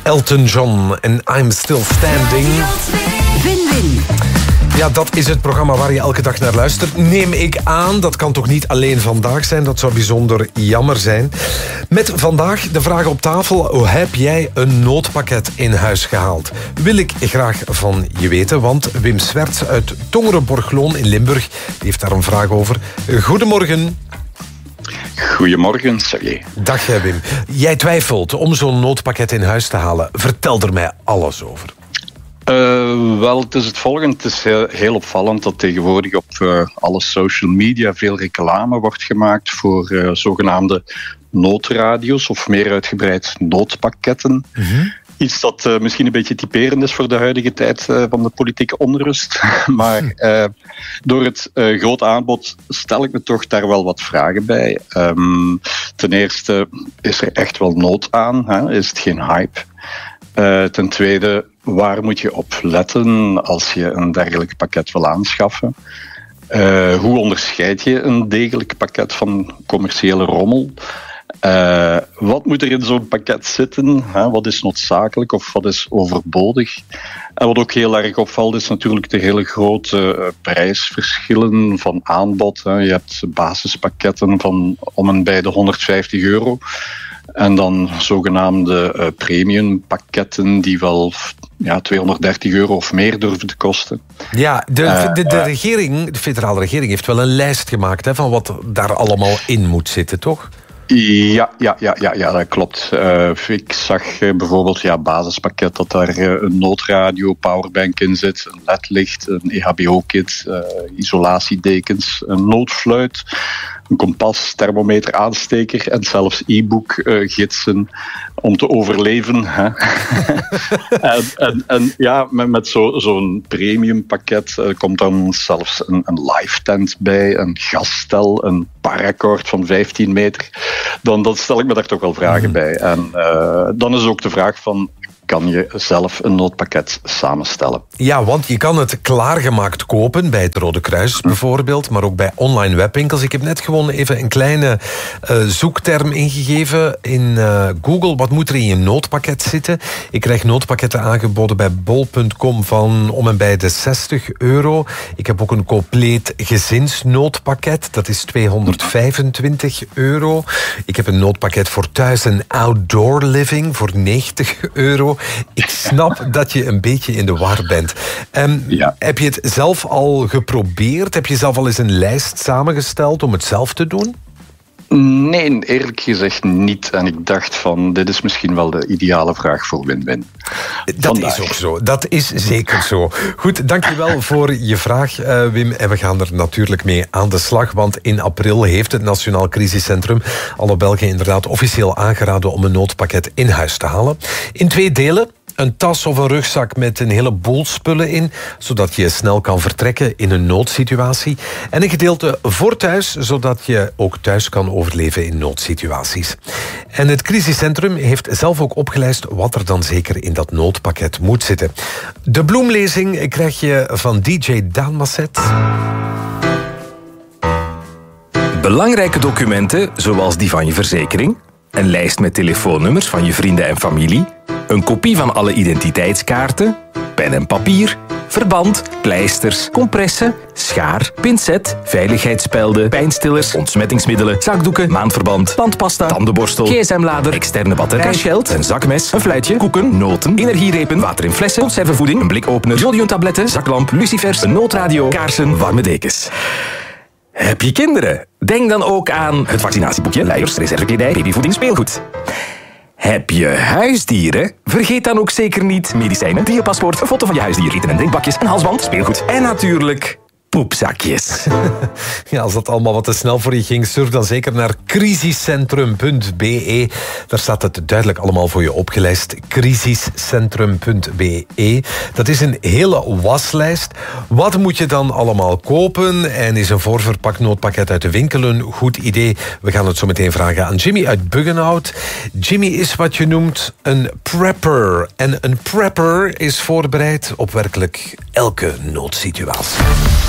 Elton John en I'm Still Standing. Win-win. Ja, dat is het programma waar je elke dag naar luistert. Neem ik aan, dat kan toch niet alleen vandaag zijn? Dat zou bijzonder jammer zijn. Met vandaag de vraag op tafel: hoe heb jij een noodpakket in huis gehaald? Wil ik graag van je weten, want Wim Swerts uit Tongeren-Borgloon in Limburg heeft daar een vraag over. Goedemorgen. Goedemorgen, Sergej. Dag Wim. Jij twijfelt om zo'n noodpakket in huis te halen. Vertel er mij alles over. Wel, het is het volgende. Het is heel opvallend dat tegenwoordig op alle social media veel reclame wordt gemaakt voor zogenaamde noodradio's of meer uitgebreid noodpakketten. Mm-hmm. Iets dat misschien een beetje typerend is voor de huidige tijd van de politieke onrust. Maar door het groot aanbod stel ik me toch daar wel wat vragen bij. Ten eerste, is er echt wel nood aan? Hè? Is het geen hype? Ten tweede, waar moet je op letten als je een dergelijk pakket wil aanschaffen? Hoe onderscheid je een degelijk pakket van commerciële rommel? Wat moet er in zo'n pakket zitten? Wat is noodzakelijk of wat is overbodig? En wat ook heel erg opvalt is natuurlijk de hele grote prijsverschillen van aanbod. Je hebt basispakketten van om en bij de €150. En dan zogenaamde premiumpakketten die wel €230 of meer durven te kosten. Ja, de regering, de federale regering heeft wel een lijst gemaakt van wat daar allemaal in moet zitten, toch? Ja, dat klopt. Ik zag bijvoorbeeld basispakket dat daar een noodradio, powerbank in zit, een ledlicht, een EHBO-kit, isolatiedekens, een noodfluit, een kompas, thermometer, aansteker en zelfs e-book-gidsen om te overleven. Hè. Met zo'n premiumpakket komt dan zelfs een live tent bij, een gasstel, een paracord van 15 meter. Dan stel ik me daar toch wel vragen bij. En dan is ook de vraag van: kan je zelf een noodpakket samenstellen? Ja, want je kan het klaargemaakt kopen bij het Rode Kruis bijvoorbeeld, maar ook bij online webwinkels. Ik heb net gewoon even een kleine zoekterm ingegeven in Google. Wat moet er in je noodpakket zitten? Ik krijg noodpakketten aangeboden bij bol.com van om en bij de €60. Ik heb ook een compleet gezinsnoodpakket. Dat is €225. Ik heb een noodpakket voor thuis en outdoor living voor €90. Ik snap dat je een beetje in de war bent. Heb je het zelf al geprobeerd? Heb je zelf al eens een lijst samengesteld om het zelf te doen? Nee, eerlijk gezegd niet. En ik dacht van, dit is misschien wel de ideale vraag voor win-win. Dat is ook zo. Dat is zeker zo. Goed, dankjewel voor je vraag, Wim. En we gaan er natuurlijk mee aan de slag. Want in april heeft het Nationaal Crisiscentrum alle Belgen inderdaad officieel aangeraden om een noodpakket in huis te halen. In 2 delen. Een tas of een rugzak met een heleboel spullen in, zodat je snel kan vertrekken in een noodsituatie. En een gedeelte voor thuis, zodat je ook thuis kan overleven in noodsituaties. En het crisiscentrum heeft zelf ook opgelijst wat er dan zeker in dat noodpakket moet zitten. De bloemlezing krijg je van DJ Daan Masset. Belangrijke documenten, zoals die van je verzekering, een lijst met telefoonnummers van je vrienden en familie, een kopie van alle identiteitskaarten, pen en papier, verband, pleisters, compressen, schaar, pincet, veiligheidsspelden, pijnstillers, ontsmettingsmiddelen, zakdoeken, maandverband, tandpasta, tandenborstel, gsm-lader, externe batterij, schild, een zakmes, een fluitje, koeken, noten, energierepen, water in flessen, conservevoeding, een blikopener, jodiumtabletten, zaklamp, lucifers, een noodradio, kaarsen, warme dekens. Heb je kinderen? Denk dan ook aan het vaccinatieboekje, luiers, reservekledij, babyvoeding, speelgoed. Heb je huisdieren? Vergeet dan ook zeker niet medicijnen, dierenpaspoort, een foto van je huisdier, eten- en drinkbakjes, een halsband, speelgoed en natuurlijk poepzakjes. Ja, als dat allemaal wat te snel voor je ging, surf dan zeker naar crisiscentrum.be. Daar staat het duidelijk allemaal voor je opgelijst. Crisiscentrum.be. Dat is een hele waslijst. Wat moet je dan allemaal kopen? En is een voorverpakt noodpakket uit de winkel een goed idee? We gaan het zo meteen vragen aan Jimmy uit Buggenhout. Jimmy is wat je noemt een prepper. En een prepper is voorbereid op werkelijk elke noodsituatie.